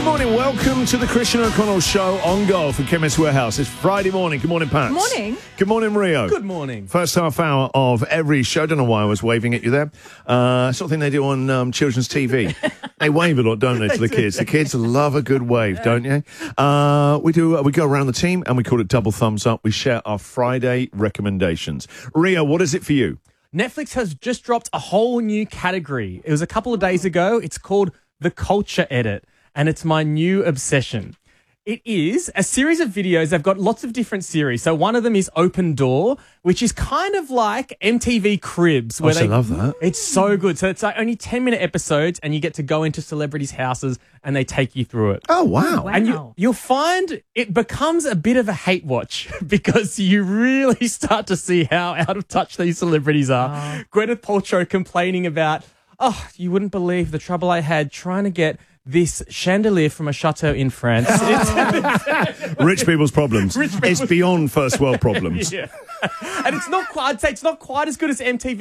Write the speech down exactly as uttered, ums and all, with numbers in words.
morning. Welcome to the Christian O'Connell Show on Golf for Chemist Warehouse. It's Friday morning. Good morning, Pat. Morning. Good morning, Rio. Good morning. First half hour of every show. Don't know why I was waving at you there. Uh, sort of thing they do on um, children's T V. They wave a lot, don't they, to the kids? The kids love a good wave, don't you? Uh, we do. Uh, we go around the team and we call it double thumbs up. We share our Friday recommendations. Rio, what is it for you? Netflix has just dropped a whole new category. It was a couple of days ago. It's called The Culture Edit, and it's my new obsession. It is a series of videos. They've got lots of different series. So one of them is Open Door, which is kind of like M T V Cribs. Where Oh, I they, love that. It's so good. So it's like only ten-minute episodes, and you get to go into celebrities' houses, and they take you through it. Oh, wow. Wow. And you, you'll find it becomes a bit of a hate watch because you really start to see how out of touch these celebrities are. Oh. Gwyneth Paltrow complaining about, oh, you wouldn't believe the trouble I had trying to get this chandelier from a chateau in France. Rich people's problems. It's beyond first world problems. Yeah. And it's not quite, I'd say it's not quite as good as M T V